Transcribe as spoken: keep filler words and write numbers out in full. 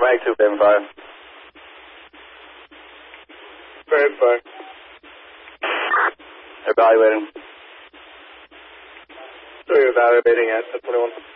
Mike two, Baby five. Baby five. Evaluating. So you're evaluating at the twenty-one.